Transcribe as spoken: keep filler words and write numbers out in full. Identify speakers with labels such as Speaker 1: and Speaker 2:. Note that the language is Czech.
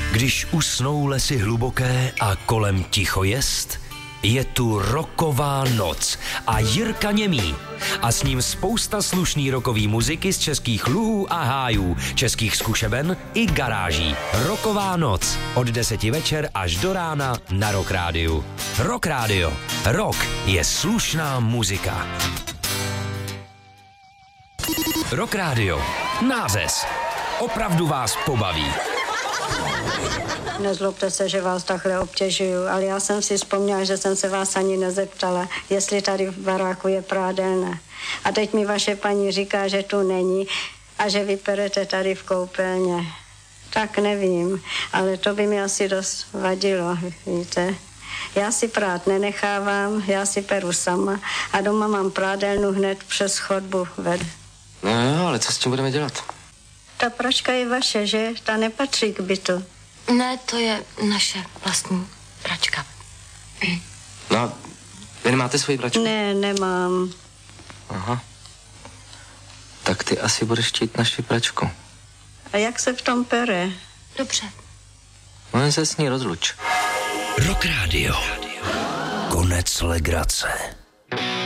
Speaker 1: Když usnou lesy hluboké a kolem ticho jest, je tu rocková noc a Jirka Němý. A s ním spousta slušný rockový muziky z českých luhů a hájů, českých zkušeben i garáží. Rocková noc od deseti večer až do rána na Rock Rádiu. Rock Rádio. Rock je slušná muzika. Rock Rádio. Nářez. Opravdu vás pobaví.
Speaker 2: Nezlobte se, že vás takhle obtěžuju, ale já jsem si vzpomněla, že jsem se vás ani nezeptala, jestli tady v baráku je prádelna. A teď mi vaše paní říká, že tu není a že vyperete tady v koupelně. Tak nevím, ale to by mi asi dost vadilo, víte. Já si prát nenechávám, já si peru sama a doma mám prádelnu hned přes chodbu ved.
Speaker 3: No jo, ale co s tím budeme dělat?
Speaker 2: Ta pračka je vaše, že? Ta nepatří k bytu.
Speaker 4: Ne, to je naše vlastní pračka.
Speaker 3: No, vy nemáte svoji pračku?
Speaker 2: Ne, nemám.
Speaker 3: Aha. Tak ty asi budeš chtít naši pračku.
Speaker 2: A jak se v tom pere?
Speaker 4: Dobře.
Speaker 3: No, se s ní rozluč.
Speaker 1: Rock Rádio. Konec legrace.